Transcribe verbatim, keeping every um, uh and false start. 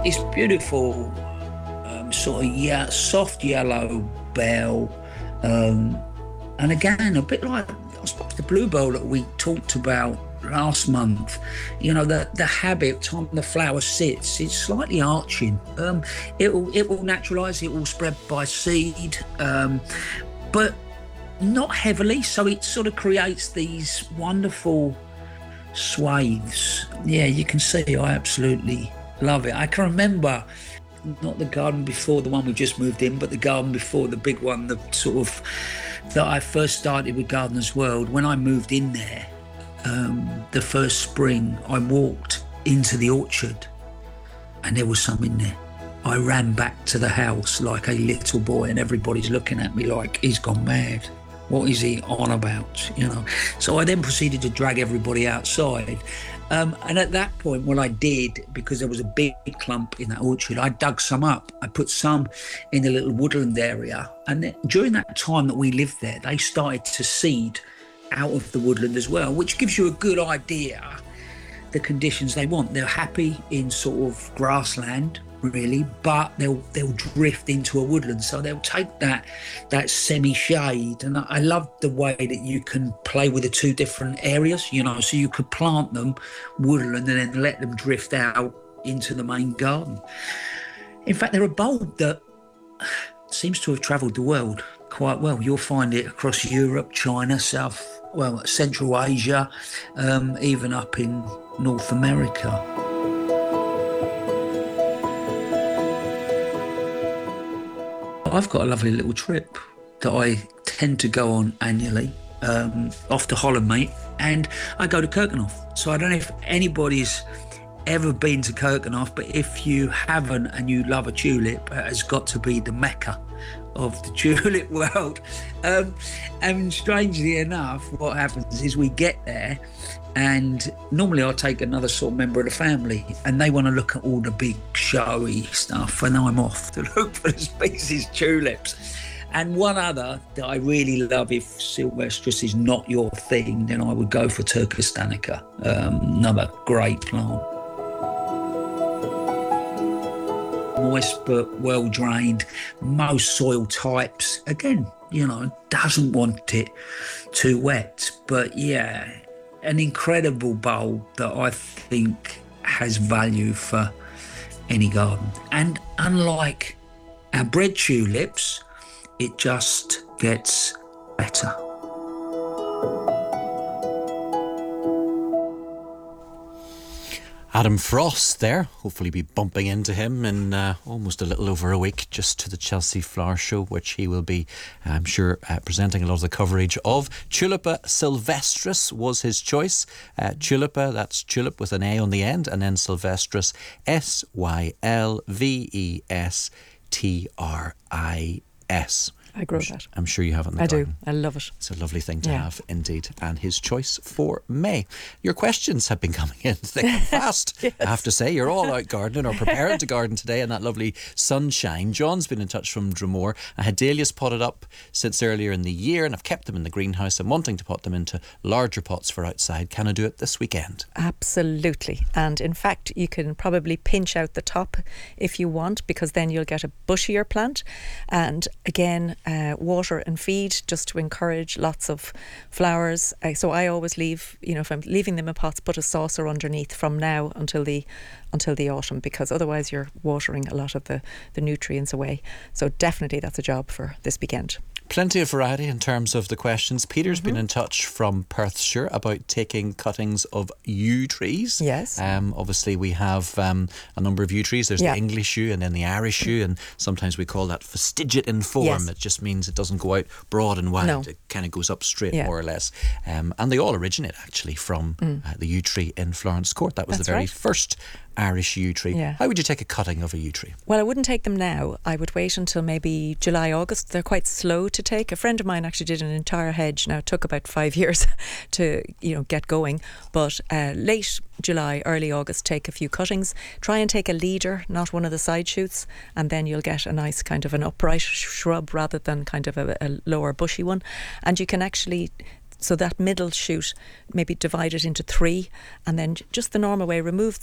It's beautiful, um, sort of yeah, soft yellow bell, um, and again a bit like I suppose the bluebell that we talked about last month. You know, the the habit time the flower sits, it's slightly arching. Um, it will it will naturalise. It will spread by seed, um, but not heavily. So it sort of creates these wonderful swathes. Yeah, you can see I absolutely love it. I can remember not the garden before the one we just moved in, but the garden before the big one, the sort of that I first started with Gardener's World. When I moved in there, um, the first spring, I walked into the orchard and there was some in there. I ran back to the house like a little boy and everybody's looking at me like he's gone mad. What is he on about, you know? So I then proceeded to drag everybody outside. Um, and at that point, what I did, because there was a big clump in that orchard, I dug some up. I put some in the little woodland area. And then, during that time that we lived there, they started to seed out of the woodland as well, which gives you a good idea the conditions they want. They're happy in sort of grassland, really, but they'll they'll drift into a woodland, so they'll take that that semi-shade. And I love the way that you can play with the two different areas, you know, so you could plant them woodland and then let them drift out into the main garden. In fact, they're a bulb that seems to have travelled the world quite well. You'll find it across Europe, China, South, well, Central Asia, um, even up in North America. I've got a lovely little trip that I tend to go on annually, um, off to Holland, mate, and I go to Keukenhof. So I don't know if anybody's ever been to Keukenhof, but if you haven't and you love a tulip, it has got to be the mecca of the tulip world. Um, and strangely enough, what happens is we get there and normally I'll take another sort of member of the family and they want to look at all the big showy stuff and I'm off to look for the species tulips. And one other that I really love, if Sylvestris is not your thing, then I would go for Turkis danica, um, another great plant. Moist but well drained, most soil types. Again, you know, doesn't want it too wet. But yeah, an incredible bulb that I think has value for any garden. And unlike our bread tulips, it just gets better. Adam Frost there, hopefully be bumping into him in uh, almost a little over a week, just to the Chelsea Flower Show, which he will be, I'm sure, uh, presenting a lot of the coverage of. Tulipa sylvestris was his choice. Uh, Tulipa, that's tulip with an A on the end, and then Sylvestris, S Y L V E S T R I S. I grow that. I'm sure you have it in the I garden. do. I love it. It's a lovely thing to yeah. have, indeed. And his choice for May. Your questions have been coming in thick and fast. Yes. I have to say, you're all out gardening or preparing to garden today in that lovely sunshine. John's been in touch from Dromore. I had dahlias potted up since earlier in the year and I've kept them in the greenhouse. I'm wanting to pot them into larger pots for outside. Can I do it this weekend? Absolutely. And in fact, you can probably pinch out the top if you want, because then you'll get a bushier plant. And again, Uh, water and feed just to encourage lots of flowers. Uh, so I always leave, you know, if I'm leaving them in pots, put a saucer underneath from now until the until the autumn, because otherwise you're watering a lot of the, the nutrients away. So definitely that's a job for this weekend. Plenty of variety in terms of the questions. Peter's mm-hmm. been in touch from Perthshire about taking cuttings of yew trees. Yes. Um, obviously, we have um, a number of yew trees. There's yeah. the English yew and then the Irish yew, and sometimes we call that fastigiate in form. Yes. It just means it doesn't go out broad and wide. No. It kind of goes up straight, yeah. more or less. Um, and they all originate actually from mm. uh, the yew tree in Florence Court. That was That's the very right. first Irish yew tree. Yeah. How would you take a cutting of a yew tree? Well, I wouldn't take them now. I would wait until maybe July, August. They're quite slow to take. A friend of mine actually did an entire hedge. Now, it took about five years to, you know, get going. But uh, late July, early August, take a few cuttings. Try and take a leader, not one of the side shoots, and then you'll get a nice kind of an upright shrub rather than kind of a, a lower bushy one. And you can actually... So that middle shoot, maybe divide it into three and then just the normal way, remove